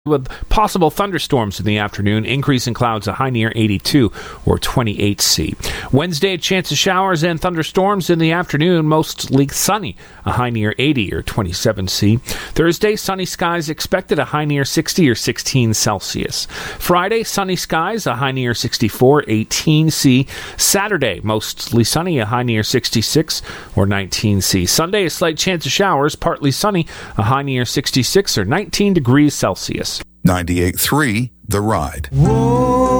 with possible thunderstorms in the afternoon, increase in clouds, a high near 82 or 28 C. Wednesday, a chance of showers and thunderstorms in the afternoon, mostly sunny, a high near 80 or 27 C. Thursday, sunny skies expected, a high near 60 or 16 Celsius. Friday, sunny skies, a high near 64, 18 C. Saturday, mostly sunny, a high near 66 or 19 C. Sunday, a slight chance of showers, partly sunny, a high near 66 or 19 degrees Celsius. 98.3 The Ride. Whoa.